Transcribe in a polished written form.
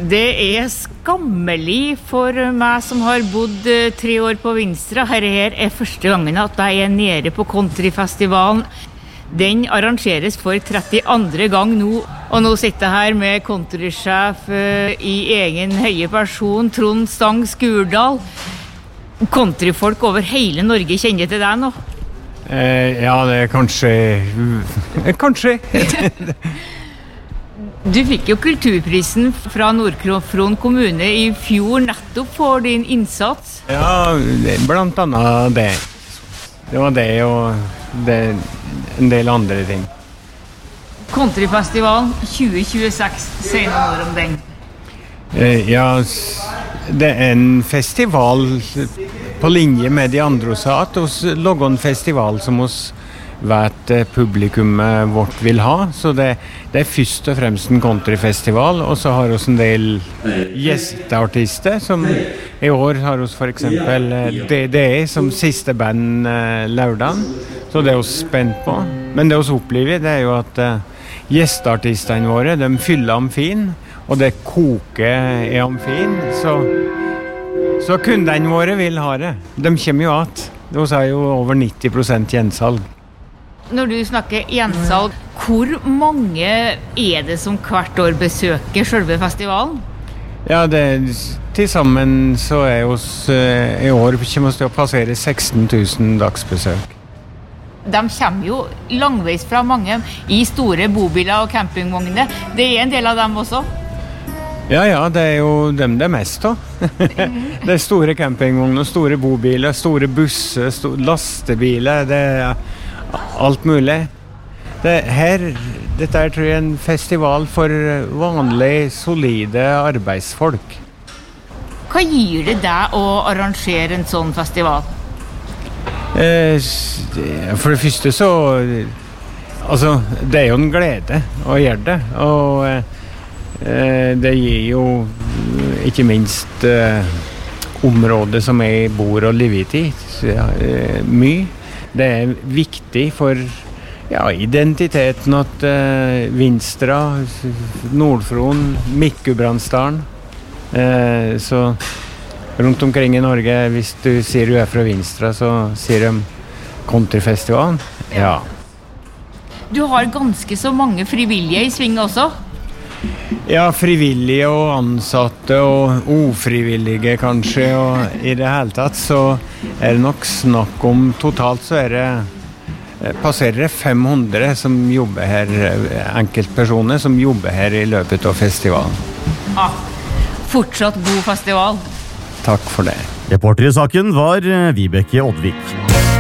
Det skammelig for meg som har bodd 3 år på Vinstra. Her første gangen at jeg nede på countryfestivalen. Den arrangeres for 32. gang nå, og nå sitter jeg her med countrysjef i egen høye person, Trond Stang Skurdal. Countryfolk over hele Norge kjenner til deg nå? Ja, det kanskje. Du fikk jo kulturprisen fra Nord-Fron kommune i fjor nettopp for din innsats. Ja, blant annet det. Det var det og en del andre ting. Countryfestivalen 2026, sier noen ord om den. Ja, det en festival på linje med de andre også, at oss lager en festival som oss vet publikummet vårt vil ha, så det først og fremst en countryfestival, og så har vi en del gjesteartister, som i år har vi for eksempel DDE som siste band lørdag, så det vi spent på. Men det vi opplever, det jo at gjesteartistene våre, de fyller amfin, og det koker i amfin, så kundene våre vil ha det. De kommer jo at. Det er jo over 90% gjensalg. Når du snakker gjensalg, hvor mange det som hvert år besøker selve festivalen? Ja, til sammen så oss i år kommer vi til å passere 16 000 dagsbesøk. De kommer jo langveis fra mange i store bobiler og campingvogner. Det en del av dem også? Ja, det jo dem det mest av. Det store campingvogner, store bobiler, store busser, lastebiler, det alt mulig. Dette tror jeg en festival for vanlige, solide arbeidsfolk. Hva gir det deg å arrangere en sånn festival? For det første så altså, det jo en glede å gjøre det, og det gir jo ikke minst området som jeg bor og lever i mye. Det viktig for identiteten at Vinstra, Nord-Fron, Midt-Gudbrandsdalen, så rundt omkring i Norge, hvis du sier du fra Vinstra, så sier de countryfestivalen. Ja. Du har ganske så mange frivillige i sving også? Ja, frivillige og ansatte og ufrivillige kanskje, og i det hele tatt så det nok snakk om, totalt så passerer det 500 som jobber her, enkeltpersoner som jobber her i løpet av festivalen. Fortsatt god festival. Takk for det. Reporter i saken var Vibeke Oddvik.